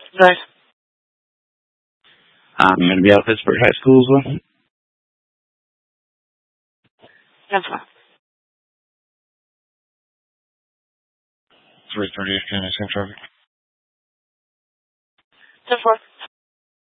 Nice. I'm going to be out of Pittsburgh High School as well. That's fine. 3:30 again, same traffic. 10-4.